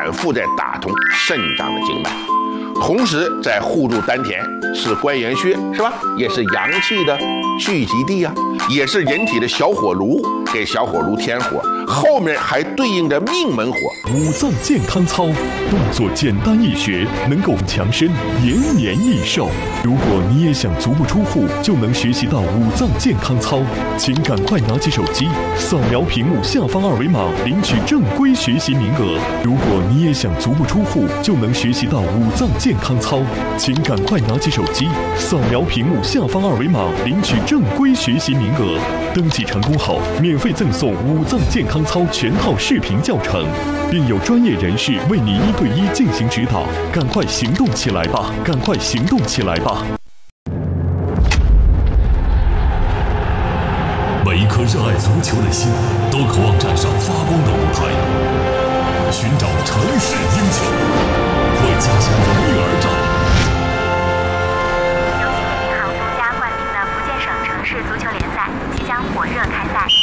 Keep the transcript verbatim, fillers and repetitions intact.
反复在打通肾脏的经脉，同时在护住丹田，是关元穴，是吧？也是阳气的聚集地啊，也是人体的小火炉，给小火炉添火。后面还对应着命门火。 五脏健康操，动作简单易学，能够强身，延年益寿。如果你也想足不出户就能学习到五脏健康操，请赶快拿起手机，扫描屏幕下方二维码，领取正规学习名额。如果你也想足不出户就能学习到五脏健康操，请赶快拿起手机，扫描屏幕下方二维码，领取正规学习名额。登记成功后，免费赠送五脏健康操全套视频教程，并有专业人士为你一对一进行指导。赶快行动起来吧！赶快行动起来吧！ 每一颗热爱足球的心，都渴望站上发光的舞台，寻找城市英雄，为家乡荣誉而战。 游戏银行独家冠名的福建省城市足球联赛即将火热开赛。